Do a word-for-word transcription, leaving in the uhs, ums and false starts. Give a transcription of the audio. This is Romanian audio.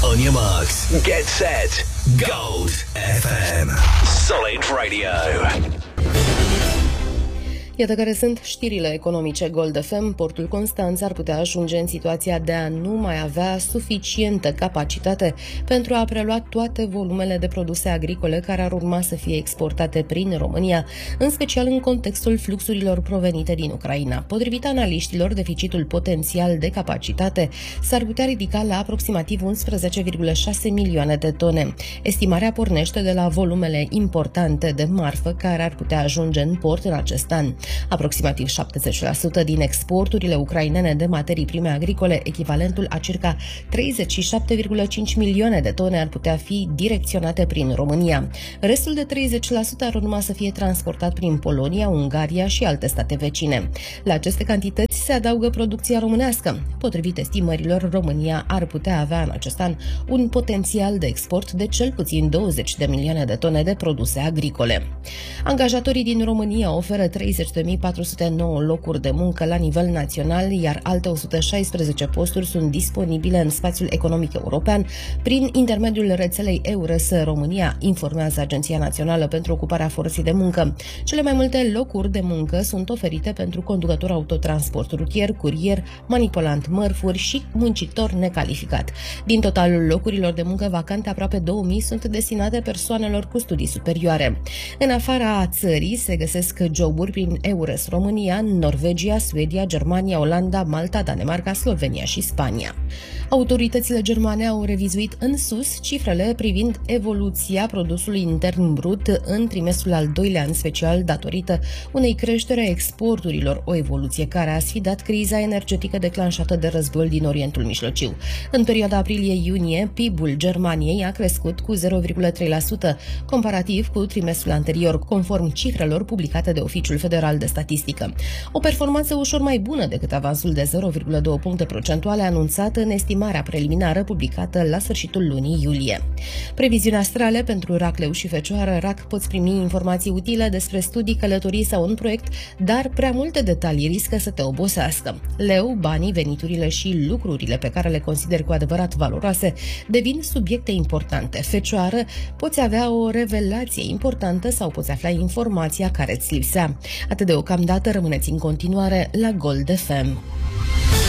On your marks, get set, Gold F M. Solid Radio. Iată care sunt știrile economice Gold F M. Portul Constanța ar putea ajunge în situația de a nu mai avea suficientă capacitate pentru a prelua toate volumele de produse agricole care ar urma să fie exportate prin România, în special în contextul fluxurilor provenite din Ucraina. Potrivit analiștilor, deficitul potențial de capacitate s-ar putea ridica la aproximativ unsprezece virgulă șase milioane de tone. Estimarea pornește de la volumele importante de marfă care ar putea ajunge în port în acest an. Aproximativ șaptezeci la sută din exporturile ucrainene de materii prime agricole, echivalentul a circa treizeci și șapte virgulă cinci milioane de tone, ar putea fi direcționate prin România. Restul de treizeci la sută ar urma să fie transportat prin Polonia, Ungaria și alte state vecine. La aceste cantități se adaugă producția românească. Potrivit estimărilor, România ar putea avea în acest an un potențial de export de cel puțin douăzeci de milioane de tone de produse agricole. Angajatorii din România oferă treizeci de mii patru sute nouă locuri de muncă la nivel național, iar alte o sută șaisprezece posturi sunt disponibile în spațiul economic european prin intermediul rețelei EURES România, informează Agenția Națională pentru Ocuparea Forței de Muncă. Cele mai multe locuri de muncă sunt oferite pentru conducător autotransport rutier, curier, manipulant mărfuri și muncitor necalificat. Din totalul locurilor de muncă vacante, aproape două mii sunt destinate persoanelor cu studii superioare. În afara țării se găsesc joburi prin EURES România, Norvegia, Suedia, Germania, Olanda, Malta, Danemarca, Slovenia și Spania. Autoritățile germane au revizuit în sus cifrele privind evoluția produsului intern brut în trimestrul al doilea an special, datorită unei creșteri a exporturilor, o evoluție care a sfidat criza energetică declanșată de războiul din Orientul Mijlociu. În perioada aprilie-iunie, P I B-ul Germaniei a crescut cu zero virgulă trei la sută, comparativ cu trimestrul anterior, conform cifrelor publicate de Oficiul Federal de Statistică. O performanță ușor mai bună decât avansul de zero virgulă doi puncte procentuale anunțat în estimarea preliminară publicată la sfârșitul lunii iulie. Previziuni astrale pentru rac, leu și fecioară. Rac, poți primi informații utile despre studii, călătorii sau un proiect, dar prea multe detalii riscă să te obosească. Leu, banii, veniturile și lucrurile pe care le consideri cu adevărat valoroase devin subiecte importante. Fecioară, poți avea o revelație importantă sau poți afla informația care îți lipsea. Atât deocamdată, rămâneți în continuare la Gold F M.